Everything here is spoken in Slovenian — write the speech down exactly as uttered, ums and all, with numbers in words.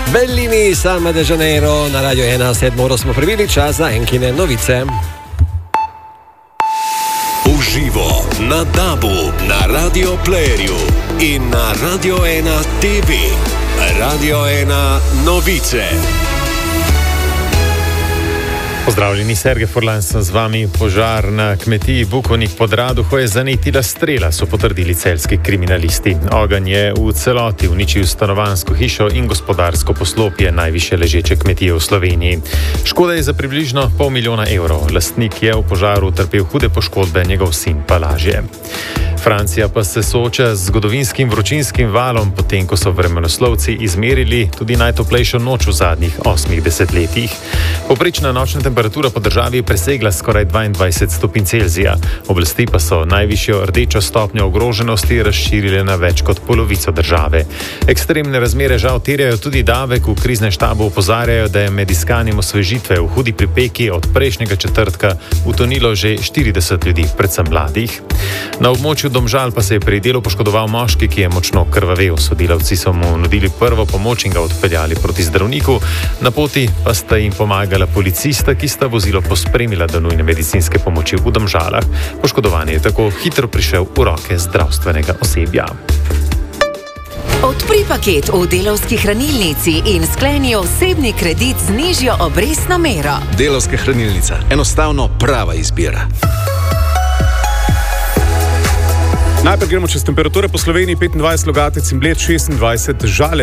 Bellini, San de Janeiro, na Radio ena, sedmo uro smo prebili, čas za enkine novice. Uživo na Dabu, na Radio Playerju in na Radio ena T V. Radio ena novice. Pozdravljeni, Sergej Furlan sem z vami. Požar na kmetiji Bukovnik pod Raduho je zanetila strela, so potrdili celjski kriminalisti. Ogenj je v celoti uničil stanovanjsko hišo in gospodarsko poslopje najvišje ležeče kmetije v Sloveniji. Škoda je za približno pol milijona evrov. Lastnik je v požaru utrpel hude poškodbe, njegov sin pa lažje. Francija pa se sooča z zgodovinskim vročinskim valom, potem ko so vremenoslovci izmerili tudi najtoplejšo noč v zadnjih osmih desetletjih. Povprečna nočna temperatura po državi je presegla skoraj dvaindvajset stopinj Celzija. Oblasti pa so najvišjo rdečo stopnjo ogroženosti razširile na več kot polovico države. Ekstremne razmere žal terjajo tudi davek. V kriznem štabu opozarjajo, da je med iskanjem osvežitve v hudi pripeki od prejšnjega četrtka utonilo že štirideset ljudi, predvsem mladih. Na območju Domžal pa se je pri delu poškodoval moški, ki je močno krvavel. Sodelavci so mu nudili prvo pomoč in ga odpeljali proti zdravniku. Na poti pa sta jim pomagala policista, ki sta vozilo pospremila do nujne medicinske pomoči v Domžalah. Poškodovanje je tako hitro prišel v roke zdravstvenega osebja. Odpri paket v Delavski hranilnici in skleni osebni kredit z nižjo obrestno mero. Delavska hranilnica. Enostavno prava izbira. Najprej gremo čez temperature po Sloveniji. petindvajset Logatec in Bled, šestindvajset Žale.